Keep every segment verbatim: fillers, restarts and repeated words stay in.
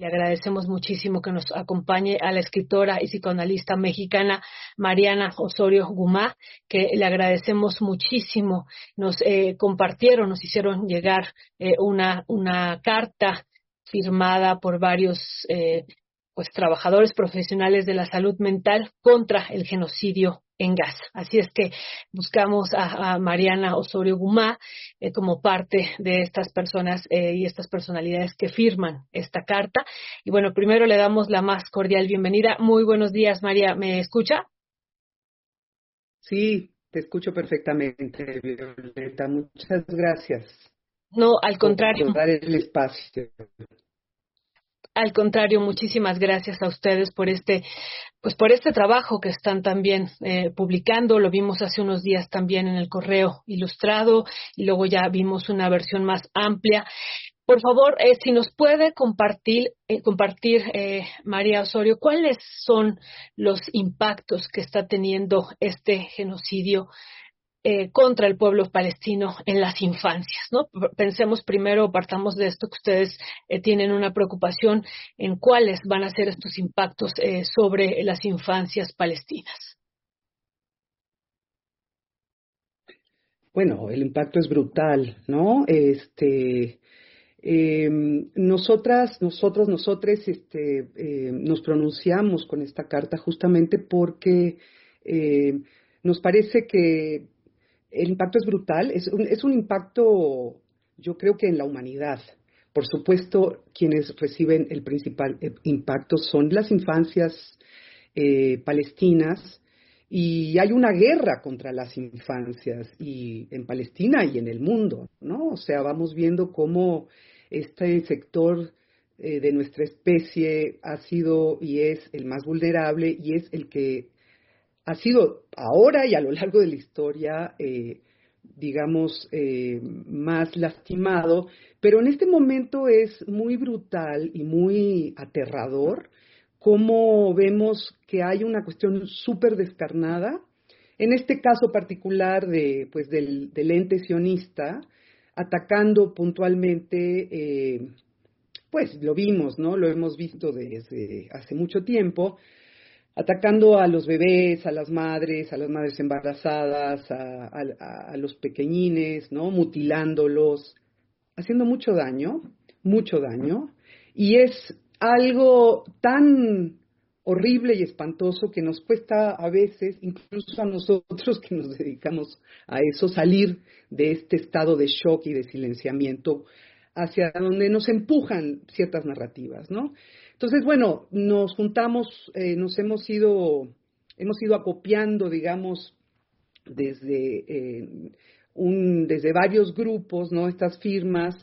Le agradecemos muchísimo que nos acompañe a la escritora y psicoanalista mexicana Mariana Osorio Gumá, que le agradecemos muchísimo. Nos eh, compartieron, nos hicieron llegar eh, una, una carta firmada por varios eh, pues trabajadores profesionales de la salud mental contra el genocidio en Gaza. Así es que buscamos a, a Mariana Osorio Gumá eh, como parte de estas personas eh, y estas personalidades que firman esta carta. Y bueno, primero le damos la más cordial bienvenida. Muy buenos días, María. ¿Me escucha? Sí, te escucho perfectamente, Violeta. Muchas gracias No, al por contrario. dar el espacio. Al contrario, muchísimas gracias a ustedes por este, pues por este trabajo que están también eh, publicando. Lo vimos hace unos días también en el Correo Ilustrado y luego ya vimos una versión más amplia. Por favor, eh, si nos puede compartir, eh, compartir eh, María Osorio, ¿cuáles son los impactos que está teniendo este genocidio eh, contra el pueblo palestino en las infancias, ¿no? Pensemos primero, partamos de esto, que ustedes eh, tienen una preocupación en cuáles van a ser estos impactos eh, sobre las infancias palestinas. Bueno, el impacto es brutal, ¿no? Este, eh, nosotras, nosotros, nosotres, este, eh, nos pronunciamos con esta carta justamente porque eh, nos parece que el impacto es brutal, es un, es un impacto, yo creo que en la humanidad. Por supuesto, quienes reciben el principal eh, impacto son las infancias eh, palestinas, y hay una guerra contra las infancias y en Palestina y en el mundo, ¿no? O sea, vamos viendo cómo este sector eh, de nuestra especie ha sido y es el más vulnerable y es el que ha sido ahora y a lo largo de la historia, eh, digamos, eh, más lastimado, pero en este momento es muy brutal y muy aterrador cómo vemos que hay una cuestión súper descarnada, en este caso particular de, pues, del, del ente sionista, atacando puntualmente, eh, pues lo vimos, ¿no? Lo hemos visto desde hace mucho tiempo, atacando a los bebés, a las madres, a las madres embarazadas, a, a, a los pequeñines, ¿no? Mutilándolos, haciendo mucho daño, mucho daño, y es algo tan horrible y espantoso que nos cuesta a veces, incluso a nosotros que nos dedicamos a eso, salir de este estado de shock y de silenciamiento hacia donde nos empujan ciertas narrativas, ¿no? Entonces, bueno, nos juntamos, eh, nos hemos ido, hemos ido acopiando, digamos, desde, eh, un, desde varios grupos, ¿no? Estas firmas,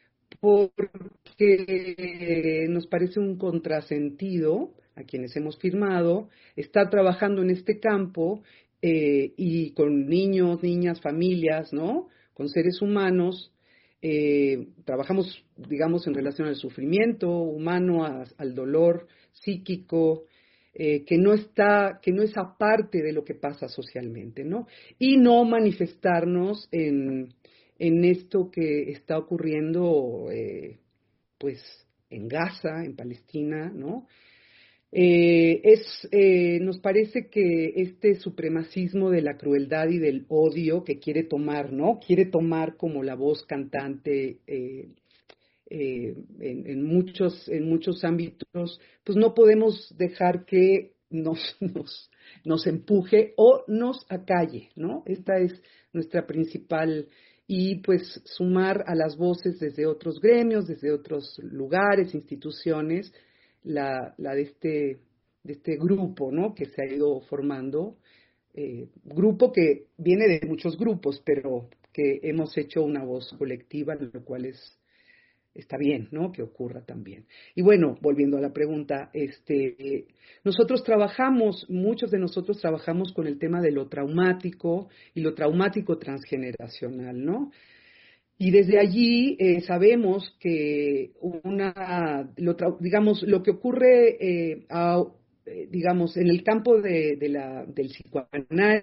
porque nos parece un contrasentido a quienes hemos firmado estar trabajando en este campo eh, y con niños, niñas, familias, ¿no? Con seres humanos. Eh, trabajamos, digamos, en relación al sufrimiento humano, a, al dolor psíquico, eh, que no está, que no es aparte de lo que pasa socialmente, ¿no? Y no manifestarnos en, en esto que está ocurriendo, eh, pues, en Gaza, en Palestina, ¿no? Eh, es, eh, nos parece que este supremacismo de la crueldad y del odio que quiere tomar, ¿no? Quiere tomar como la voz cantante eh, eh, en, en, muchos, en muchos ámbitos, pues no podemos dejar que nos, nos, nos empuje o nos acalle, ¿no? Esta es nuestra principal, y pues sumar a las voces desde otros gremios, desde otros lugares, instituciones, la, la de, este, de este grupo, ¿no? Que se ha ido formando, eh, grupo que viene de muchos grupos, pero que hemos hecho una voz colectiva, lo cual es está bien, ¿no? Que ocurra también. Y bueno, volviendo a la pregunta, este, nosotros trabajamos, muchos de nosotros trabajamos con el tema de lo traumático y lo traumático transgeneracional, ¿no? Y desde allí eh, sabemos que una, lo digamos, lo que ocurre, eh, a, eh, digamos, en el campo de, de la, del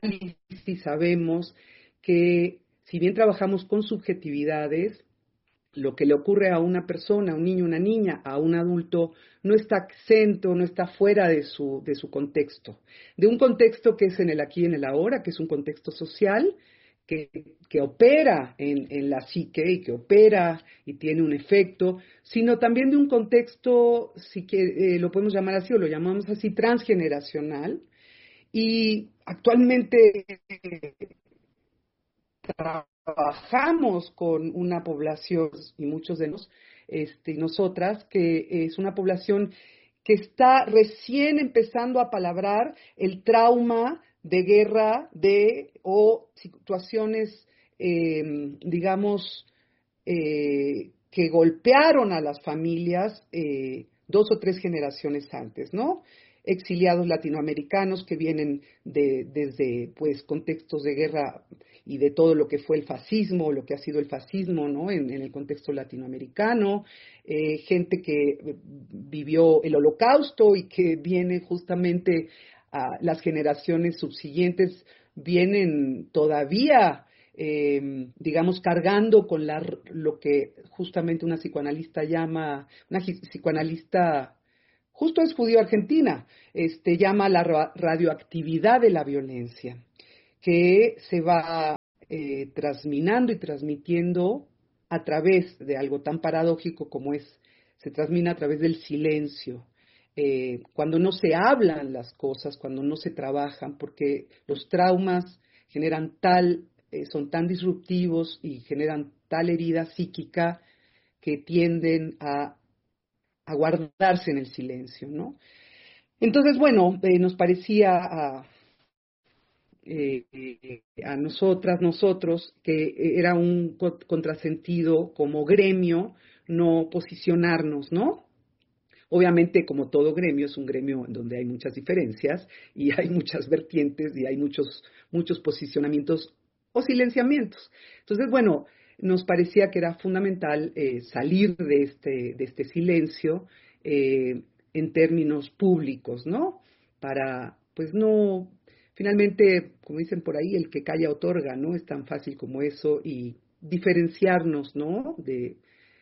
psicoanálisis, sabemos que si bien trabajamos con subjetividades, lo que le ocurre a una persona, a un niño, una niña, a un adulto, no está exento, no está fuera de su, de su contexto, de un contexto que es en el aquí y en el ahora, que es un contexto social, que, que opera en, en la psique y que opera y tiene un efecto, sino también de un contexto, si que, eh, lo podemos llamar así o lo llamamos así, transgeneracional. Y actualmente trabajamos con una población, y muchos de nosotros, este, nosotras, que es una población que está recién empezando a palabrar el trauma de guerra de o situaciones, eh, digamos, eh, que golpearon a las familias eh, dos o tres generaciones antes, ¿no? Exiliados latinoamericanos que vienen de, desde pues contextos de guerra y de todo lo que fue el fascismo, lo que ha sido el fascismo, ¿no? En, en el contexto latinoamericano, eh, gente que vivió el Holocausto y que viene justamente a las generaciones subsiguientes vienen todavía eh, digamos, cargando con la, lo que justamente una psicoanalista llama, una psicoanalista, justo es judío argentina, este, llama la radioactividad de la violencia, que se va eh, transminando y transmitiendo a través de algo tan paradójico como es, se transmite a través del silencio. Eh, cuando no se hablan las cosas, cuando no se trabajan, porque los traumas generan tal eh, son tan disruptivos y generan tal herida psíquica que tienden a, a guardarse en el silencio, ¿no? Entonces, bueno, eh, nos parecía a, eh, a nosotras, nosotros, que era un contrasentido como gremio no posicionarnos, ¿no? Obviamente, como todo gremio, es un gremio en donde hay muchas diferencias y hay muchas vertientes y hay muchos, muchos posicionamientos o silenciamientos. Entonces, bueno, nos parecía que era fundamental eh, salir de este, de este silencio eh, en términos públicos, ¿no? Para, pues no, finalmente, como dicen por ahí, el que calla otorga, ¿no? Es tan fácil como eso y diferenciarnos, ¿no? De,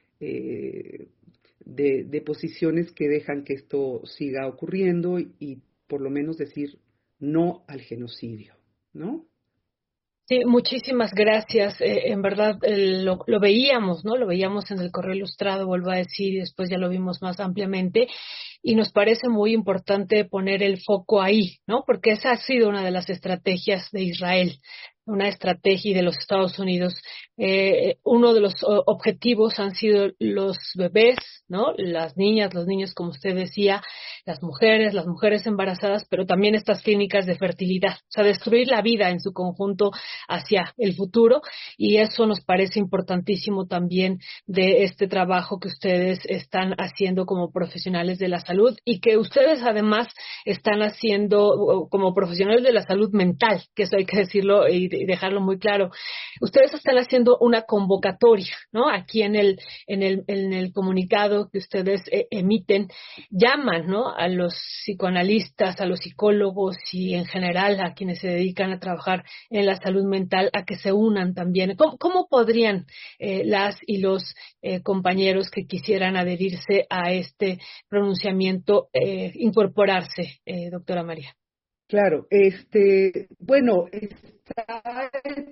eh, de, de posiciones que dejan que esto siga ocurriendo y, y por lo menos decir no al genocidio, ¿no? Sí, muchísimas gracias. Eh, en verdad eh, lo, lo veíamos, ¿no? Lo veíamos en el Correo Ilustrado, vuelvo a decir, y después ya lo vimos más ampliamente. Y nos parece muy importante poner el foco ahí, ¿no? Porque esa ha sido una de las estrategias de Israel, una estrategia de los Estados Unidos. Eh, uno de los o, objetivos han sido los bebés, ¿no? Las niñas, los niños, como usted decía, las mujeres, las mujeres embarazadas, pero también estas clínicas de fertilidad, o sea, destruir la vida en su conjunto hacia el futuro, y eso nos parece importantísimo también de este trabajo que ustedes están haciendo como profesionales de la salud y que ustedes además están haciendo como profesionales de la salud mental, que eso hay que decirlo y dejarlo muy claro. Ustedes están haciendo una convocatoria, ¿no? Aquí en el en el en el comunicado que ustedes eh, emiten, llaman, ¿no? A los psicoanalistas, a los psicólogos y en general a quienes se dedican a trabajar en la salud mental a que se unan también. ¿Cómo, cómo podrían eh, las y los eh, compañeros que quisieran adherirse a este pronunciamiento eh, incorporarse, eh, doctora María? Claro, este, bueno, está el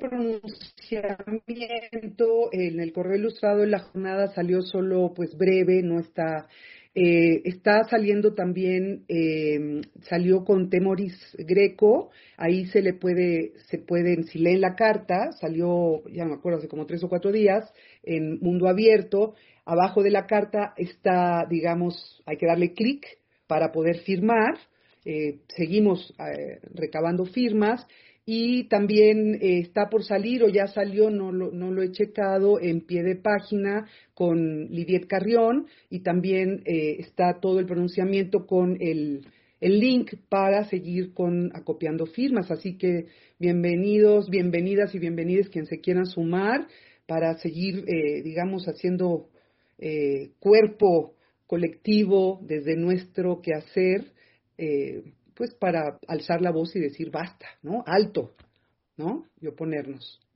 pronunciamiento en el Correo Ilustrado en la jornada salió solo pues breve, no está, eh, está saliendo también, eh, salió con Temoris Greco, ahí se le puede, se pueden, si leen la carta, salió, ya no me acuerdo, hace como tres o cuatro días, en Mundo Abierto, abajo de la carta está, digamos, hay que darle clic para poder firmar. Eh, seguimos eh, recabando firmas y también eh, está por salir o ya salió, no lo, no lo he checado, en pie de página con Lidiet Carrión y también eh, está todo el pronunciamiento con el, el link para seguir con acopiando firmas. Así que bienvenidos, bienvenidas y bienvenidos quien se quieran sumar para seguir, eh, digamos, haciendo eh, cuerpo colectivo desde nuestro quehacer eh, pues para alzar la voz y decir basta, ¿no? Alto, ¿no? Y oponernos.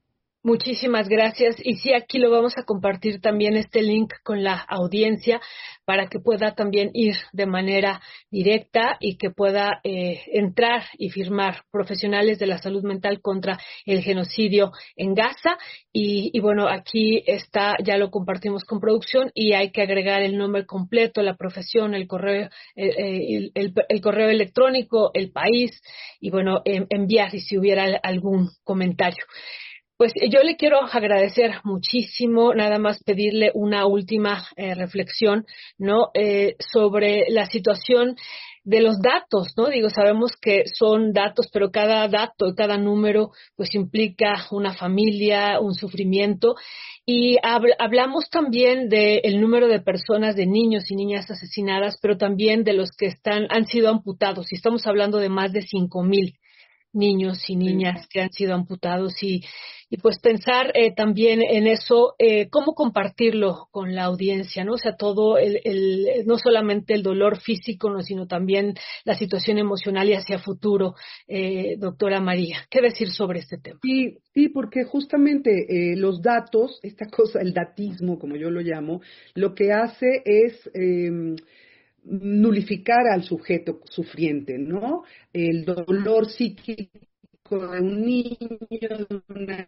Muchísimas gracias. Y sí, aquí lo vamos a compartir también este link con la audiencia para que pueda también ir de manera directa y que pueda eh, entrar y firmar profesionales de la salud mental contra el genocidio en Gaza. Y, y bueno, aquí está, ya lo compartimos con producción y hay que agregar el nombre completo, la profesión, el correo, eh, el, el, el correo electrónico, el país y bueno, eh, enviar y si hubiera algún comentario. Pues yo le quiero agradecer muchísimo, nada más pedirle una última eh, reflexión, ¿no? Eh, sobre la situación de los datos, ¿no? Digo, sabemos que son datos, pero cada dato, cada número, pues implica una familia, un sufrimiento. Y hab- hablamos también del número de personas, de niños y niñas asesinadas, pero también de los que están, han sido amputados. Y estamos hablando de más de cinco mil niños y Sí. niñas que han sido amputados y, y pues pensar eh, también en eso, eh, cómo compartirlo con la audiencia, ¿no? O sea, todo el, el no solamente el dolor físico, ¿no? Sino también la situación emocional y hacia futuro, eh, doctora María. ¿Qué decir sobre este tema? Sí, sí, porque justamente eh, los datos, esta cosa, el datismo, como yo lo llamo, lo que hace es eh, nulificar al sujeto sufriente, ¿no? El dolor psíquico de un niño, de una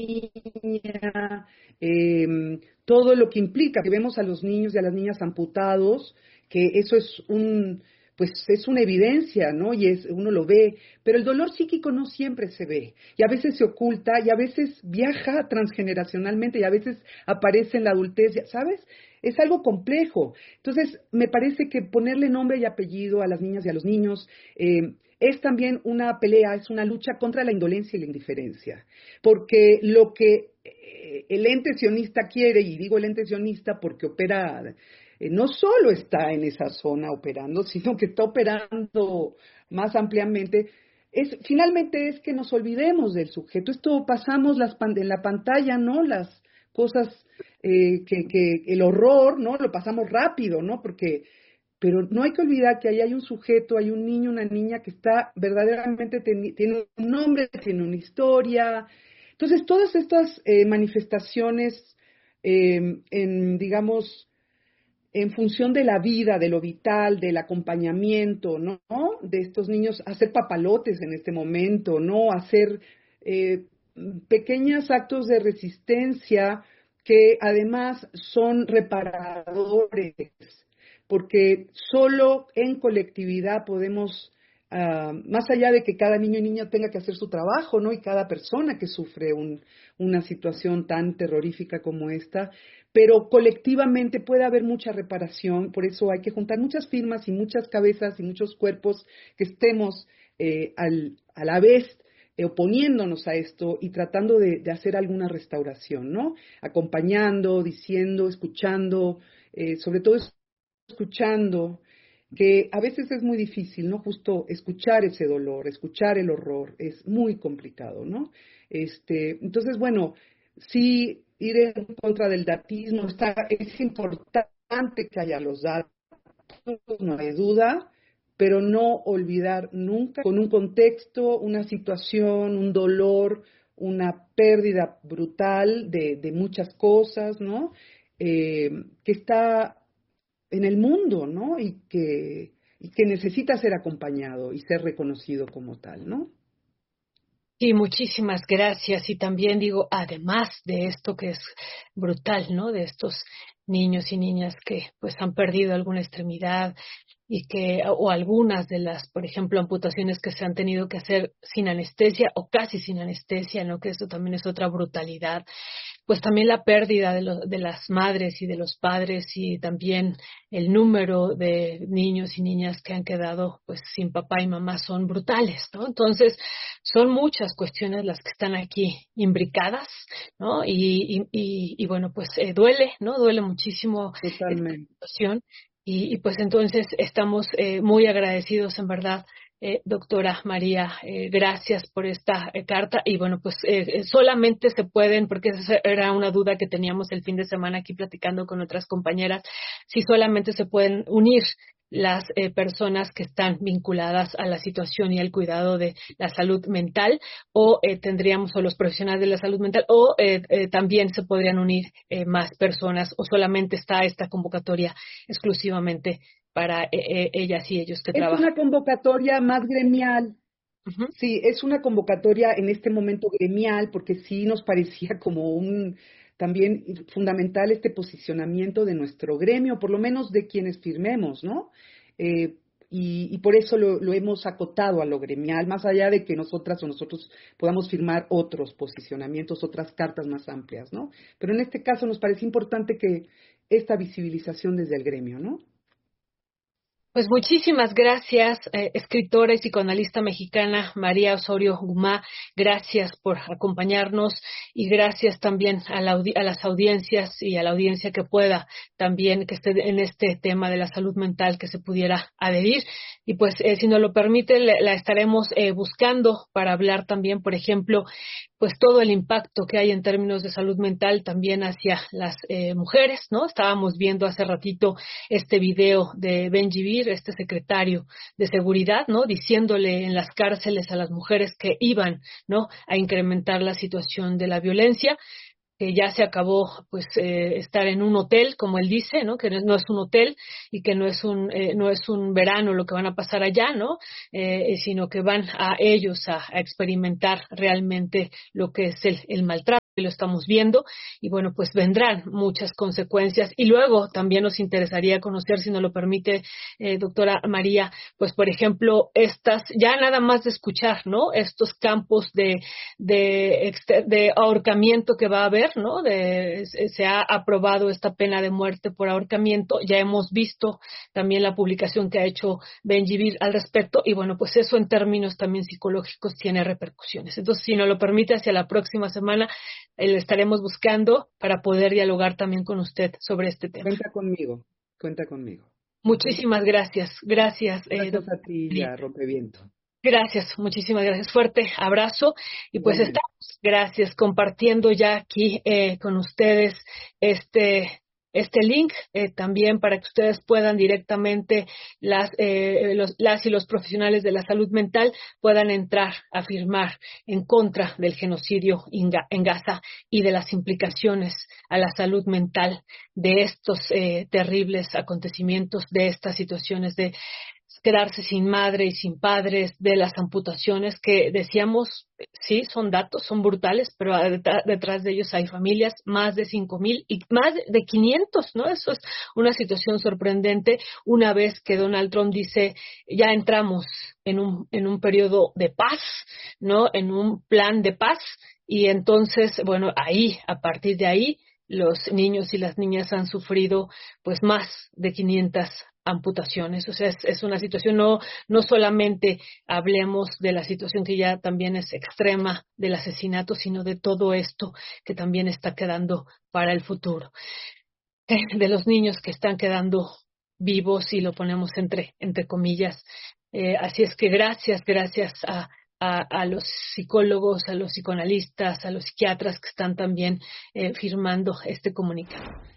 niña, eh, todo lo que implica, que vemos a los niños y a las niñas amputados, que eso es un, pues es una evidencia, ¿no? Y es, uno lo ve, pero el dolor psíquico no siempre se ve, y a veces se oculta, y a veces viaja transgeneracionalmente, y a veces aparece en la adultez, ¿sabes? Es algo complejo. Entonces, me parece que ponerle nombre y apellido a las niñas y a los niños eh, es también una pelea, es una lucha contra la indolencia y la indiferencia. Porque lo que eh, el ente sionista quiere, y digo el ente sionista porque opera, eh, no solo está en esa zona operando, sino que está operando más ampliamente, es, finalmente es que nos olvidemos del sujeto. Esto pasamos las pan- en la pantalla, ¿no? Las cosas eh, que, que el horror, ¿no? Lo pasamos rápido, ¿no? Porque, pero no hay que olvidar que ahí hay un sujeto, hay un niño, una niña que está verdaderamente, ten, tiene un nombre, tiene una historia. Entonces, todas estas eh, manifestaciones, eh, en, digamos, en función de la vida, de lo vital, del acompañamiento, ¿no? De estos niños, hacer papalotes en este momento, ¿no? Hacer eh, pequeños actos de resistencia que además son reparadores, porque solo en colectividad podemos, uh, más allá de que cada niño y niña tenga que hacer su trabajo, ¿no? Y cada persona que sufre un, una situación tan terrorífica como esta, pero colectivamente puede haber mucha reparación, por eso hay que juntar muchas firmas y muchas cabezas y muchos cuerpos que estemos eh, al, a la vez eh, oponiéndonos a esto y tratando de, de hacer alguna restauración, ¿no? Acompañando, diciendo, escuchando, eh, sobre todo escuchando, que a veces es muy difícil, ¿no? Justo escuchar ese dolor, escuchar el horror, es muy complicado, ¿no? Este, entonces, bueno, sí ir en contra del datismo, está, es importante que haya los datos, no hay duda, pero no olvidar nunca con un contexto, una situación, un dolor, una pérdida brutal de, de muchas cosas, ¿no? Eh, que está en el mundo, ¿no? Y que, y que necesita ser acompañado y ser reconocido como tal, ¿no? Sí, muchísimas gracias. Y también digo, además de esto que es brutal, ¿no? De estos niños y niñas que pues han perdido alguna extremidad y que, o algunas de las, por ejemplo, amputaciones que se han tenido que hacer sin anestesia o casi sin anestesia, ¿no? Que eso también es otra brutalidad. Pues también la pérdida de, lo, de las madres y de los padres y también el número de niños y niñas que han quedado pues sin papá y mamá son brutales, ¿no? Entonces son muchas cuestiones las que están aquí imbricadas, ¿no? Y, y, y, y bueno, pues eh, duele, ¿no? Duele muchísimo esta Totalmente. situación y, y pues entonces estamos eh, muy agradecidos en verdad. Eh, doctora María, eh, gracias por esta eh, carta y bueno, pues eh, solamente se pueden, porque esa era una duda que teníamos el fin de semana aquí platicando con otras compañeras, si solamente se pueden unir las eh, personas que están vinculadas a la situación y al cuidado de la salud mental, o eh, tendríamos o los profesionales de la salud mental, o eh, eh, también se podrían unir eh, más personas, o solamente está esta convocatoria exclusivamente para eh, eh, ellas y ellos que Es trabajan. una convocatoria más gremial. Uh-huh. Sí, es una convocatoria en este momento gremial, porque sí nos parecía como un también fundamental este posicionamiento de nuestro gremio, por lo menos de quienes firmemos, ¿no? Eh, y, y por eso lo, lo hemos acotado a lo gremial, más allá de que nosotras o nosotros podamos firmar otros posicionamientos, otras cartas más amplias, ¿no? Pero en este caso nos parece importante que esta visibilización desde el gremio, ¿no? Pues muchísimas gracias, eh, escritora y psicoanalista mexicana María Osorio Gumá. Gracias por acompañarnos y gracias también a, la audi- a las audiencias y a la audiencia que pueda también que esté en este tema de la salud mental que se pudiera adherir. Y pues, eh, si nos lo permite, le- la estaremos eh, buscando para hablar también, por ejemplo, pues todo el impacto que hay en términos de salud mental también hacia las eh, mujeres, ¿no? Estábamos viendo hace ratito este video de Ben-Gvir, este secretario de seguridad, ¿no? Diciéndole en las cárceles a las mujeres que iban, ¿no? A incrementar la situación de la violencia, que ya se acabó, pues, eh, estar en un hotel, como él dice, ¿no? Que no, no es un hotel y que no es un eh, no es un verano lo que van a pasar allá, ¿no? Eh, sino que van a ellos a, a experimentar realmente lo que es el, el maltrato. Y lo estamos viendo, y bueno, pues vendrán muchas consecuencias. Y luego también nos interesaría conocer, si nos lo permite, eh, doctora María, pues por ejemplo, estas, ya nada más de escuchar, ¿no? Estos campos de, de, de ahorcamiento que va a haber, ¿no? De, se ha aprobado esta pena de muerte por ahorcamiento, ya hemos visto también la publicación que ha hecho Ben-Gvir al respecto, y bueno, pues eso en términos también psicológicos tiene repercusiones. Entonces, si nos lo permite, hacia la próxima semana eh, le estaremos buscando para poder dialogar también con usted sobre este tema. Cuenta conmigo, cuenta conmigo. ¿Ok? Muchísimas gracias. Gracias, eh, Gracias doctora a ti y María. a Rompeviento. Gracias, muchísimas gracias. Fuerte abrazo. Y pues Igualmente. estamos, gracias, compartiendo ya aquí eh, con ustedes este este link eh, también para que ustedes puedan directamente, las, eh, los, las y los profesionales de la salud mental puedan entrar a firmar en contra del genocidio en Gaza y de las implicaciones a la salud mental de estos eh, terribles acontecimientos, de estas situaciones de quedarse sin madre y sin padres, de las amputaciones que decíamos, sí, son datos, son brutales, pero detrás de ellos hay familias, más de cinco mil y más de quinientos, ¿no? Eso es una situación sorprendente una vez que Donald Trump dice, ya entramos en un, en un periodo de paz, ¿no? En un plan de paz, y entonces, bueno, ahí, a partir de ahí, los niños y las niñas han sufrido pues más de quinientas amputaciones. O sea, es, es una situación, no, no solamente hablemos de la situación que ya también es extrema del asesinato, sino de todo esto que también está quedando para el futuro. Eh, de los niños que están quedando vivos, y lo ponemos entre, entre comillas. Eh, así es que gracias, gracias a, a, a los psicólogos, a los psicoanalistas, a los psiquiatras que están también eh, firmando este comunicado.